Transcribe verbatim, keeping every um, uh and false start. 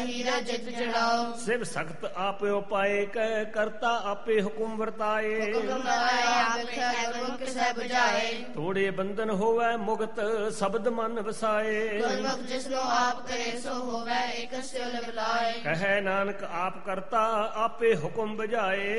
ਹੀਰਾ ਜਿਤ ਜੜਾਓ। ਸਿਵ ਸਖਤ ਆਪੇ ਉਪਾਏ ਕਹਿ ਕਰਤਾ ਆਪੇ ਹੁਕਮ ਵਰਤਾਏ। ਹੁਕਮ ਆਇਆ ਆਪ ਖੈ ਗੁਰਮੁਖ ਕਿਸੈ ਬੁਝਾਏ। ਤੋੜੇ ਬੰਧਨ ਹੋਵੈ ਮੁਕਤ ਸ਼ਬਦ ਮਨ ਵਸਾਏ। ਗੁਰਮੁਖ ਜਿਸਨੂੰ ਆਪ ਕਰੇ ਸੋ ਹੋਵੈ ਏਕ ਸਿਉ ਲਿਵ ਲਾਏ। ਕਹੈ ਨਾਨਕ ਆਪ ਕਰਤਾ ਆਪੇ ਹੁਕਮ ਬੁਝਾਏ।